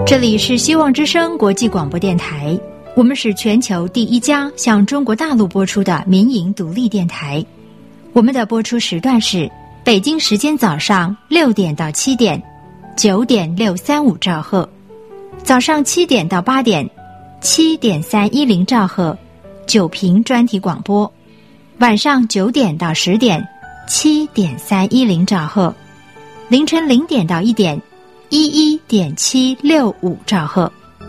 这里是希望之声国际广播电台，我们是全球第一家向中国大陆播出的民营独立电台。我们的播出时段是北京时间早上6点到7点，9.635兆赫；早上7点到8点，7.310兆赫，9频专题广播；晚上9点到10点，7.310兆赫；凌晨0点到1点，11.765兆赫。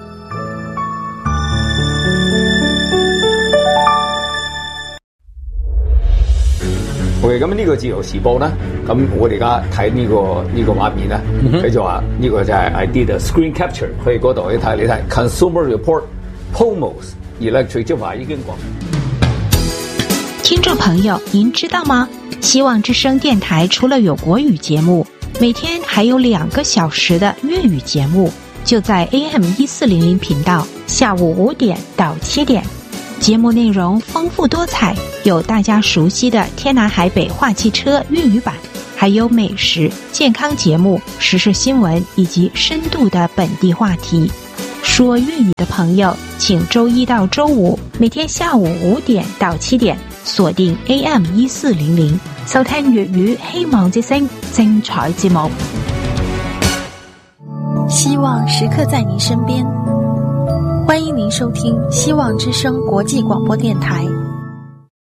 OK， 咁呢個自由時報咧，咁我哋而家睇呢個畫面咧，佢就話呢個就係 I did a screen capture， 去嗰度你睇 Consumer Report Pomos Electric 就話已經講。 聽眾朋友，您知道嗎？希望之聲電台除了有國語節目，每天還有2個小時的粵語節目，就在 AM1400 頻道，下午5點到7點。節目內容豐富多彩，有大家熟悉的天南海北話汽車粵語版，還有美食、健康節目、時事新聞以及深度的本地話題。說粵語的朋友，請周一到周五每天下午5點到7點鎖定 AM1400，收聽粵語希望之聲精彩節目。 希望時刻在您身邊，歡迎您收聽希望之聲國際廣播電台